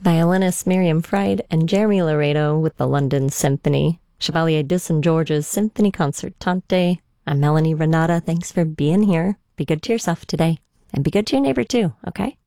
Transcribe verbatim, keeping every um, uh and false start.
Violinist Miriam Fried and Jeremy Laredo with the London Symphony. Chevalier de Saint George's Symphony Concertante. I'm Melanie Renata. Thanks for being here. Be good to yourself today. And be good to your neighbor too, okay?